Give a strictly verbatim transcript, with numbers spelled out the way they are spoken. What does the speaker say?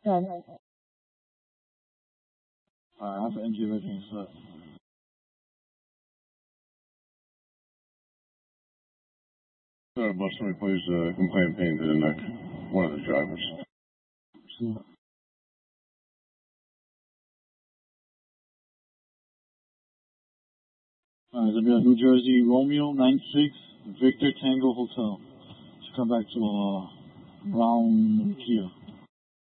Yeah, no. Alright, I have to empty everything, so. Sorry about somebody please uh, complain pain to the neck. One of the drivers. So, alright, it'll be a New Jersey Romeo nine six Victor Tango Hotel. Should come back to uh, Brown Kia.